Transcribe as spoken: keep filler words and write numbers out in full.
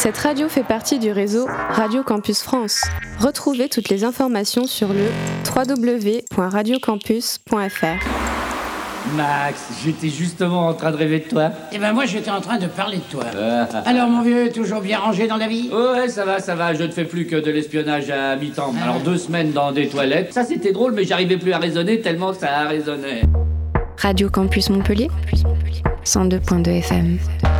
Cette radio fait partie du réseau Radio Campus France. Retrouvez toutes les informations sur le w w w point radio campus point f r. Max, j'étais justement en train de rêver de toi. Eh ben moi j'étais en train de parler de toi. Alors mon vieux, toujours bien rangé dans la vie? Ouais, ça va, ça va, je ne fais plus que de l'espionnage à mi-temps. Alors deux semaines dans des toilettes, ça c'était drôle mais j'arrivais plus à raisonner tellement ça résonnait. Radio Campus Montpellier, cent deux point deux F M.